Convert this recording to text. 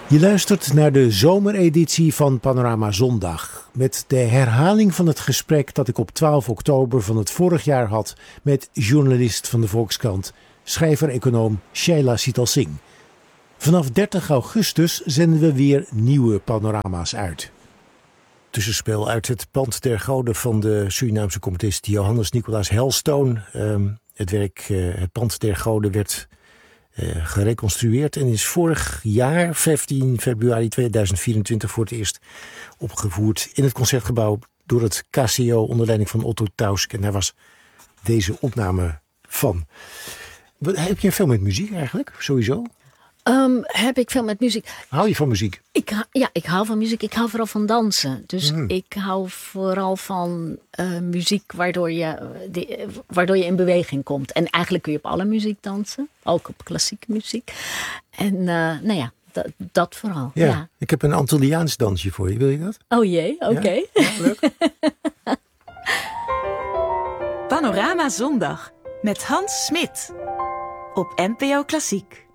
Je luistert naar de zomereditie van Panorama Zondag. Met de herhaling van het gesprek dat ik op 12 oktober van het vorig jaar had met journalist van de Volkskrant, schrijver-econoom Shaila Sital Singh. Vanaf 30 augustus zenden we weer nieuwe panorama's uit. Tussenspel uit het Pand der Goden van de Surinaamse componist Johannes Nicolaas Helstoon. Het Pand der Goden werd gereconstrueerd en is vorig jaar, 15 februari 2024, voor het eerst opgevoerd in het Concertgebouw door het KCO onder leiding van Otto Tausk. En daar was deze opname van. Heb je veel met muziek eigenlijk, sowieso? Heb ik veel met muziek? Hou je van muziek? Ik hou van muziek. Ik hou vooral van dansen. Dus ik hou vooral van muziek waardoor je in beweging komt. En eigenlijk kun je op alle muziek dansen. Ook op klassieke muziek. En dat vooral. Ja. Ik heb een Antilliaans dansje voor je. Wil je dat? Oh jee, oké. Ja, leuk. Panorama Zondag met Hans Smit op NPO Klassiek.